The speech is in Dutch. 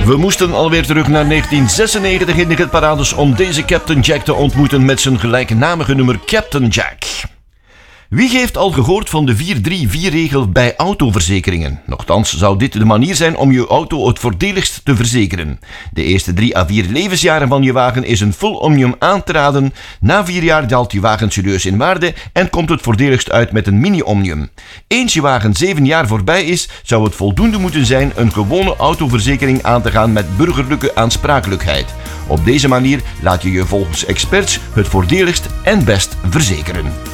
We moesten alweer terug naar 1996 in de hitparades om deze Captain Jack te ontmoeten met zijn gelijknamige nummer Captain Jack. Wie heeft al gehoord van de 4-3-4-regel bij autoverzekeringen? Nochtans zou dit de manier zijn om je auto het voordeligst te verzekeren. De eerste 3 à 4 levensjaren van je wagen is een full omnium aan te raden. Na 4 jaar daalt je wagen serieus in waarde en komt het voordeligst uit met een mini-omnium. Eens je wagen 7 jaar voorbij is, zou het voldoende moeten zijn een gewone autoverzekering aan te gaan met burgerlijke aansprakelijkheid. Op deze manier laat je je volgens experts het voordeligst en best verzekeren.